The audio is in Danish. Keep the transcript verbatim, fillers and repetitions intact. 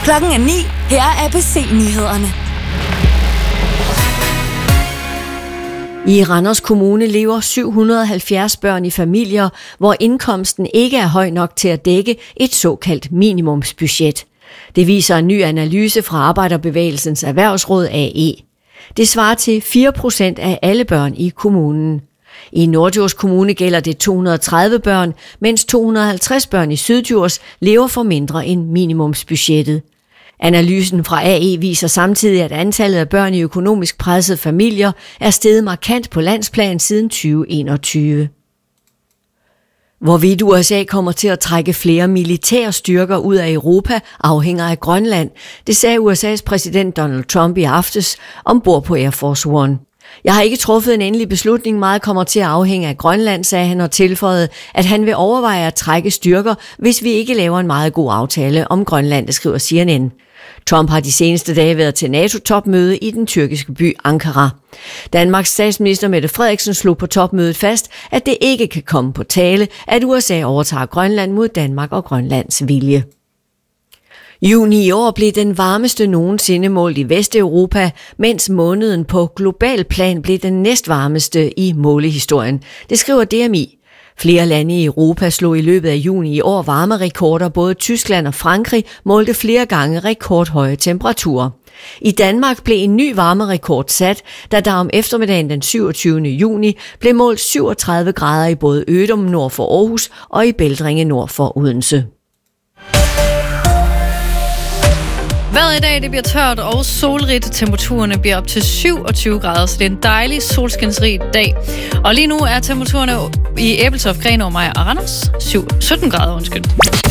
Klokken er ni. Her er A B C-nyhederne. I Randers Kommune lever syv hundrede og halvfjerds børn i familier, hvor indkomsten ikke er høj nok til at dække et såkaldt minimumsbudget. Det viser en ny analyse fra Arbejderbevægelsens Erhvervsråd A E. Det svarer til fire procent af alle børn i kommunen. I Norddjurs Kommune gælder det to hundrede og tredive børn, mens to hundrede og halvtreds børn i Syddjurs lever for mindre end minimumsbudgettet. Analysen fra A E viser samtidig, at antallet af børn i økonomisk pressede familier er steget markant på landsplan siden tyve enogtyve. Hvorvidt U S A kommer til at trække flere militære styrker ud af Europa, afhænger af Grønland. Det sagde U S A's præsident Donald Trump i aftes ombord på Air Force One. Jeg har ikke truffet en endelig beslutning. Meget kommer til at afhænge af Grønland, sagde han og tilføjede, at han vil overveje at trække styrker, hvis vi ikke laver en meget god aftale om Grønland, det skriver C N N. Trump har de seneste dage været til NATO-topmøde i den tyrkiske by Ankara. Danmarks statsminister Mette Frederiksen slog på topmødet fast, at det ikke kan komme på tale, at U S A overtager Grønland mod Danmark og Grønlands vilje. Juni i år blev den varmeste nogensinde målt i Vesteuropa, mens måneden på global plan blev den næstvarmeste i målehistorien. Det skriver D M I. Flere lande i Europa slog i løbet af juni i år varmerekorder. Både Tyskland og Frankrig målte flere gange rekordhøje temperaturer. I Danmark blev en ny varmerekord sat, da der om eftermiddagen den syvogtyvende juni blev målt syvogtredive grader i både Ødum nord for Aarhus og i Bældringe nord for Odense. Vejret i dag det bliver tørt og solrigt. Temperaturerne bliver op til syvogtyve grader, så det er en dejlig solskinsrig dag. Og lige nu er temperaturerne i Ebeltoft, Grenaa, Mariager og Randers sytten grader. Undskyld.